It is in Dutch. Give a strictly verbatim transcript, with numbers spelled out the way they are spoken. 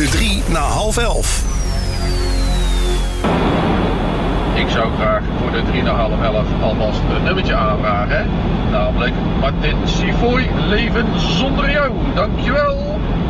De drie na half elf. Ik zou graag voor de drie na half elf alvast een nummertje aanvragen. Namelijk Martin Sifoy, Leven zonder jou. Dankjewel.